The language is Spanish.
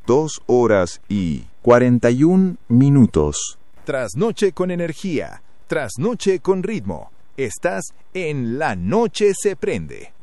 2 horas y 41 minutos. Trasnoche con energía, trasnoche con ritmo. Estás en La Noche se prende.